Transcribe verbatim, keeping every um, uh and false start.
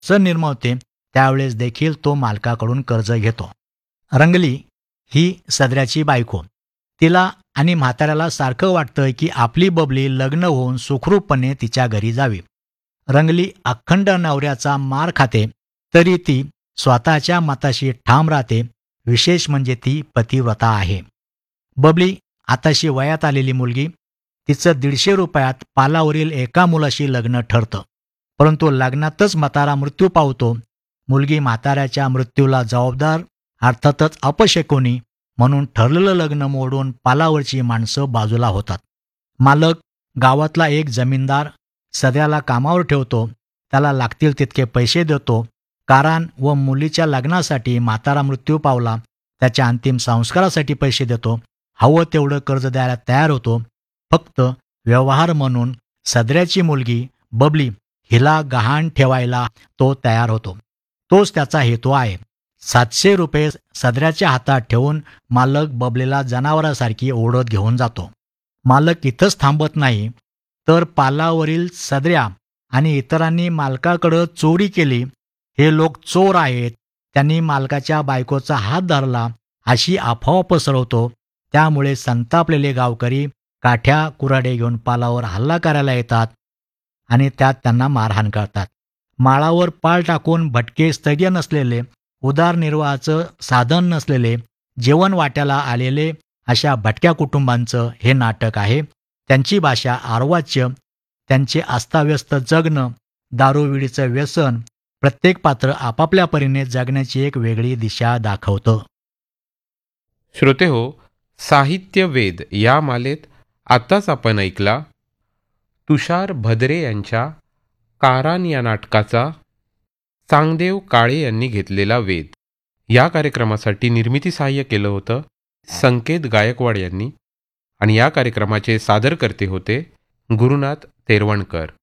चं निर्मावते त्यावेळेस देखील तो मालकाकडून कर्ज घेतो. रंगली ही सदऱ्याची बायको. तिला आणि म्हाताऱ्याला सारखं वाटतं की आपली बबली लग्न होऊन सुखरूपपणे तिच्या घरी जावी. रंगली अखंड नवऱ्याचा मार खाते, तरी ती स्वतःच्या मताशी ठाम राहते. विशेष म्हणजे ती पतिव्रता आहे. बबली आताशी वयात आलेली मुलगी. तिचं दीडशे रुपयात पालावरील एका मुलाशी लग्न ठरतं, परंतु लग्नातच म्हातारा मृत्यू पावतो. मुलगी म्हाताऱ्याच्या मृत्यूला जबाबदार, अर्थातच अपशकुनी, म्हणून ठरलेलं लग्न मोडून पालावरची माणसं बाजूला होतात. मालक गावातला एक जमीनदार सदऱ्याला कामावर ठेवतो. त्याला लागतील तितके पैसे देतो. कारण व मुलीच्या लग्नासाठी म्हातारा मृत्यू पावला, त्याच्या अंतिम संस्कारासाठी पैसे देतो. हवं तेवढं कर्ज द्यायला तयार होतो. फक्त व्यवहार म्हणून सदऱ्याची मुलगी बबली हिला गहाण ठेवायला तो तयार होतो. तोच त्याचा हेतू आहे. सातशे रुपये सदऱ्याच्या हातात ठेवून मालक बबलीला जनावरासारखी ओढत घेऊन जातो. मालक इथंच थांबत नाही, तर पालावरील सदऱ्या आणि इतरांनी मालकाकडं चोरी केली, हे लोक चोर आहेत, त्यांनी मालकाच्या बायकोचा हात धरला, अशी अफवा पसरवतो. त्यामुळे संतापलेले गावकरी काठ्या कुऱ्हाडे घेऊन पालावर हल्ला करायला येतात आणि त्यात त्यांना मारहाण करतात. माळावर पाळ टाकून भटके, स्थैर्य नसलेले, उदरनिर्वाहाचं साधन नसलेले, जेवण वाट्याला आलेले अशा भटक्या कुटुंबांचं हे नाटक आहे. त्यांची भाषा अर्वाच्य, त्यांचे अस्ताव्यस्त जगणं, दारूविडीचं व्यसन, प्रत्येक पात्र आपापल्या परीने जगण्याची एक वेगळी दिशा दाखवतं. श्रोतेहो, साहित्य वेद या मालेत आत्ताच आपण ऐकला तुषार भद्रे यांच्या कारान या नाटकाचा चांगदेव काळे यांनी घेतलेला वेध. या कार्यक्रमासाठी निर्मिती सहाय्य केलं होतं संकेत गायकवाड यांनी आणि या कार्यक्रमाचे सादरकर्ते होते गुरुनाथ तेरवणकर.